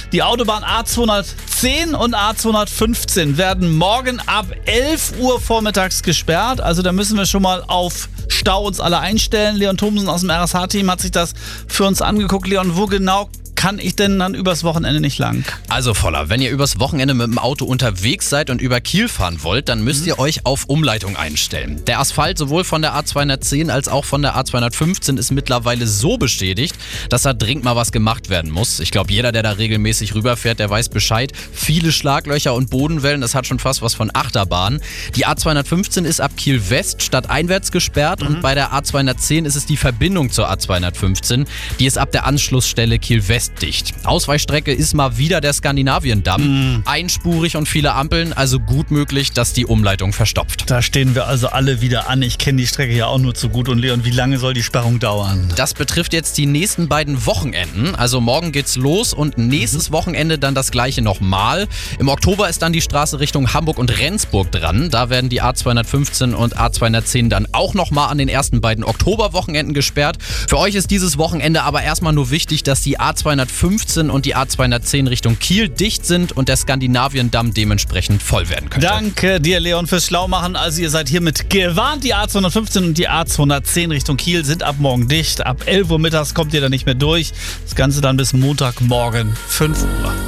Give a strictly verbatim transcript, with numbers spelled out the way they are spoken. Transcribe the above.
Die Autobahn A zweihundertzehn und A zweihundertfünfzehn werden morgen ab elf Uhr vormittags gesperrt. Also da müssen wir schon mal auf Stau uns alle einstellen. Leon Thomsen aus dem R S H-Team hat sich das für uns angeguckt. Leon, wo genau kann ich denn dann übers Wochenende nicht lang? Also Voller, wenn ihr übers Wochenende mit dem Auto unterwegs seid und über Kiel fahren wollt, dann müsst ihr euch auf Umleitung einstellen. Der Asphalt sowohl von der A zweihundertzehn als auch von der A zweihundertfünfzehn ist mittlerweile so beschädigt, dass da dringend mal was gemacht werden muss. Ich glaube, jeder, der da regelmäßig rüberfährt, der weiß Bescheid. Viele Schlaglöcher und Bodenwellen, das hat schon fast was von Achterbahn. Die A zweihundertfünfzehn ist ab Kiel West stadteinwärts gesperrt mhm. und bei der A zweihundertzehn ist es die Verbindung zur A zweihundertfünfzehn. Die ist ab der Anschlussstelle Kiel West dicht. Ausweichstrecke ist mal wieder der Skandinavien-Damm. Mm. Einspurig und viele Ampeln, also gut möglich, dass die Umleitung verstopft. Da stehen wir also alle wieder an. Ich kenne die Strecke ja auch nur zu gut. Und Leon, wie lange soll die Sperrung dauern? Das betrifft jetzt die nächsten beiden Wochenenden. Also morgen geht's los und nächstes mhm. Wochenende dann das gleiche nochmal. Im Oktober ist dann die Straße Richtung Hamburg und Rendsburg dran. Da werden die A zweihundertfünfzehn und A zweihundertzehn dann auch nochmal an den ersten beiden Oktoberwochenenden gesperrt. Für euch ist dieses Wochenende aber erstmal nur wichtig, dass die A zweihundertfünfzehn und die A zweihundertzehn Richtung Kiel dicht sind und der Skandinavien-Damm dementsprechend voll werden könnte. Danke dir, Leon, fürs Schlaumachen. Also ihr seid hiermit gewarnt. Die A zweihundertfünfzehn und die A zweihundertzehn Richtung Kiel sind ab morgen dicht. Ab elf Uhr mittags kommt ihr da nicht mehr durch. Das Ganze dann bis Montagmorgen fünf Uhr.